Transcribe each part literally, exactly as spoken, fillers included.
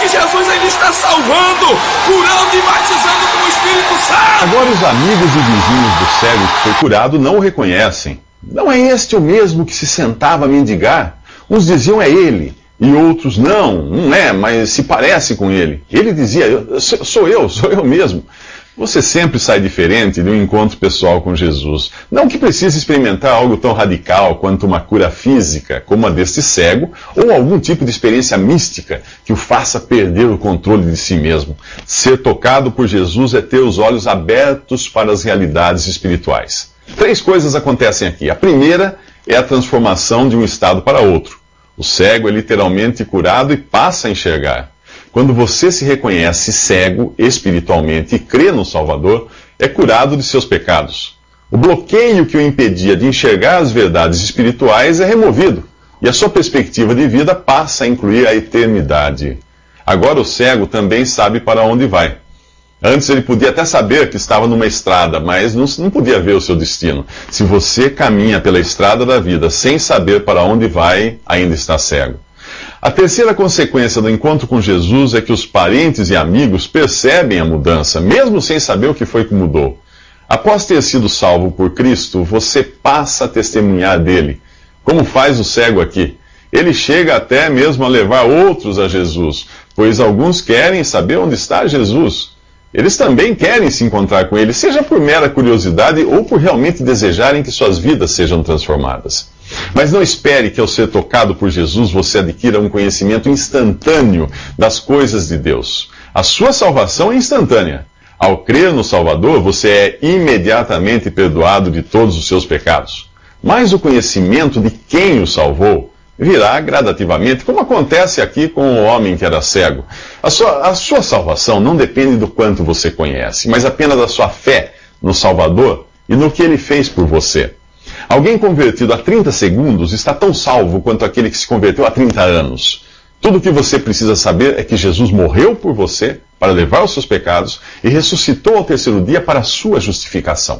que Jesus ainda está salvando, curando e batizando com o Espírito Santo. Agora os amigos e vizinhos do cego que foi curado não o reconhecem. Não é este o mesmo que se sentava a mendigar? Uns diziam é ele, e outros não, não é, mas se parece com ele. Ele dizia, sou eu, sou eu mesmo. Você sempre sai diferente de um encontro pessoal com Jesus. Não que precise experimentar algo tão radical quanto uma cura física, como a deste cego, ou algum tipo de experiência mística que o faça perder o controle de si mesmo. Ser tocado por Jesus é ter os olhos abertos para as realidades espirituais. Três coisas acontecem aqui. A primeira é a transformação de um estado para outro. O cego é literalmente curado e passa a enxergar. Quando você se reconhece cego espiritualmente e crê no Salvador, é curado de seus pecados. O bloqueio que o impedia de enxergar as verdades espirituais é removido, e a sua perspectiva de vida passa a incluir a eternidade. Agora o cego também sabe para onde vai. Antes ele podia até saber que estava numa estrada, mas não, não podia ver o seu destino. Se você caminha pela estrada da vida sem saber para onde vai, ainda está cego. A terceira consequência do encontro com Jesus é que os parentes e amigos percebem a mudança, mesmo sem saber o que foi que mudou. Após ter sido salvo por Cristo, você passa a testemunhar dele, como faz o cego aqui. Ele chega até mesmo a levar outros a Jesus, pois alguns querem saber onde está Jesus. Eles também querem se encontrar com ele, seja por mera curiosidade ou por realmente desejarem que suas vidas sejam transformadas. Mas não espere que ao ser tocado por Jesus você adquira um conhecimento instantâneo das coisas de Deus. A sua salvação é instantânea. Ao crer no Salvador, você é imediatamente perdoado de todos os seus pecados. Mas o conhecimento de quem o salvou virá gradativamente, como acontece aqui com o homem que era cego. A sua, a sua salvação não depende do quanto você conhece, mas apenas da sua fé no Salvador e no que ele fez por você. Alguém convertido há trinta segundos está tão salvo quanto aquele que se converteu há trinta anos. Tudo o que você precisa saber é que Jesus morreu por você para levar os seus pecados e ressuscitou ao terceiro dia para a sua justificação.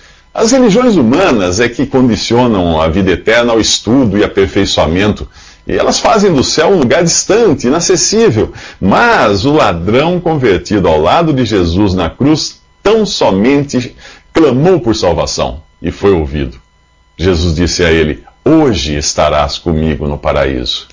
As religiões humanas é que condicionam a vida eterna ao estudo e aperfeiçoamento, e elas fazem do céu um lugar distante, inacessível. Mas o ladrão convertido ao lado de Jesus na cruz tão somente clamou por salvação e foi ouvido. Jesus disse a ele, hoje estarás comigo no paraíso.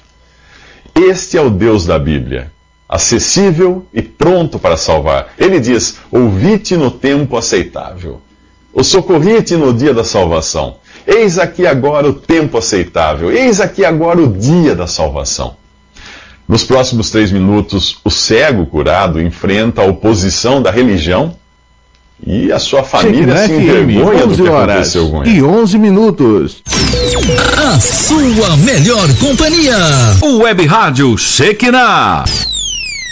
Este é o Deus da Bíblia, acessível e pronto para salvar. Ele diz, ouvi-te no tempo aceitável. O socorri-te no dia da salvação. Eis aqui agora o tempo aceitável. Eis aqui agora o dia da salvação. Nos próximos três minutos, o cego curado enfrenta a oposição da religião e a sua família se envergonha do que aconteceu com ele. E onze minutos. A sua melhor companhia. O Web Rádio Shekinah.